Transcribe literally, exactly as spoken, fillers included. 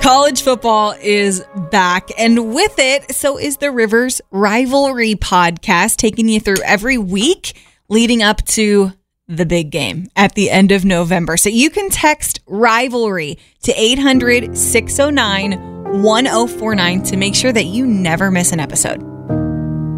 College football is back, and with it, so is the Rivers Rivalry podcast, taking you through every week leading up to the big game at the end of November. So you can text Rivalry to eight hundred, six oh nine, one oh four nine to make sure that you never miss an episode.